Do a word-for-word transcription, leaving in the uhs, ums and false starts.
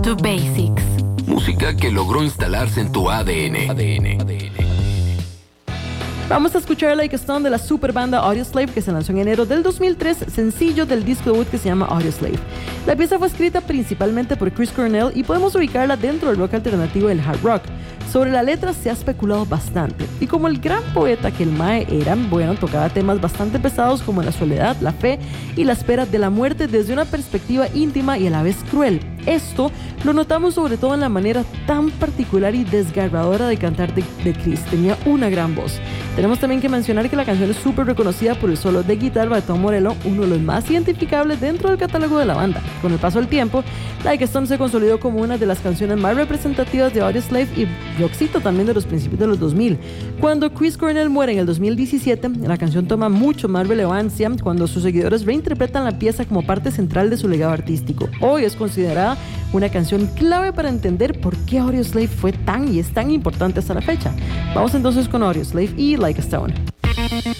to Basics. Música que logró instalarse en tu A D N. A D N. A D N. Vamos a escuchar Like a Stone de la super banda Audioslave, que se lanzó en enero del dos mil tres, sencillo del disco debut que se llama Audioslave. La pieza fue escrita principalmente por Chris Cornell y podemos ubicarla dentro del rock alternativo y el hard rock. Sobre la letra se ha especulado bastante, y como el gran poeta que el Mae era, bueno, tocaba temas bastante pesados como la soledad, la fe y la espera de la muerte desde una perspectiva íntima y a la vez cruel. Esto lo notamos sobre todo en la manera tan particular y desgarradora de cantar de, de Chris. Tenía una gran voz. Tenemos también que mencionar que la canción es súper reconocida por el solo de guitarra de Tom Morello, uno de los más identificables dentro del catálogo de la banda. Con el paso del tiempo, Like a Stone se consolidó como una de las canciones más representativas de Audioslave y rockcito también de los principios de los dos mil. Cuando Chris Cornell muere en el dos mil diecisiete, la canción toma mucho más relevancia cuando sus seguidores reinterpretan la pieza como parte central de su legado artístico. Hoy es considerada una canción clave para entender por qué Audioslave fue tan y es tan importante hasta la fecha. Vamos entonces con Audioslave y Like a Stone.